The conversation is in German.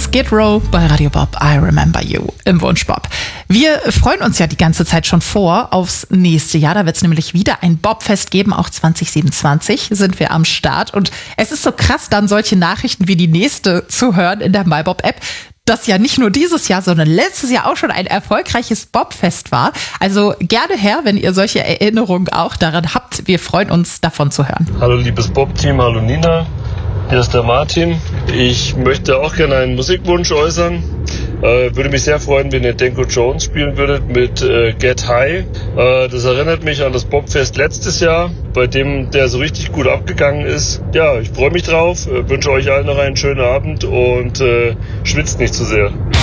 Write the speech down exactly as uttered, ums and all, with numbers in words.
Skid Row bei Radio Bob, I Remember You im Wunschbob. Wir freuen uns ja die ganze Zeit schon vor aufs nächste Jahr. Da wird es nämlich wieder ein Bobfest geben. Auch zwanzig siebenundzwanzig sind wir am Start. Und es ist so krass, dann solche Nachrichten wie die nächste zu hören in der MyBob-App, das ja nicht nur dieses Jahr, sondern letztes Jahr auch schon ein erfolgreiches Bobfest war. Also gerne her, wenn ihr solche Erinnerungen auch daran habt. Wir freuen uns, davon zu hören. Hallo liebes Bob-Team, hallo Nina. Hier ist der Martin. Ich möchte auch gerne einen Musikwunsch äußern. Äh, würde mich sehr freuen, wenn ihr Danko Jones spielen würdet mit äh, Get High. Äh, das erinnert mich an das Bobfest letztes Jahr, bei dem der so richtig gut abgegangen ist. Ja, ich freue mich drauf, äh, wünsche euch allen noch einen schönen Abend und äh, schwitzt nicht zu sehr.